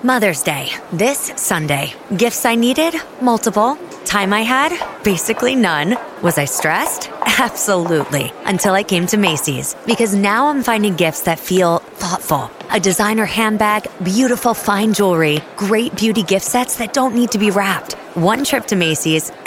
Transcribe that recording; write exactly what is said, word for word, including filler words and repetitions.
Mother's Day, this Sunday. Gifts I needed? Multiple. Time I had? Basically none. Was I stressed? Absolutely. Until I came to Macy's. Because now I'm finding gifts that feel thoughtful. A designer handbag, beautiful fine jewelry, great beauty gift sets that don't need to be wrapped. One trip to Macy's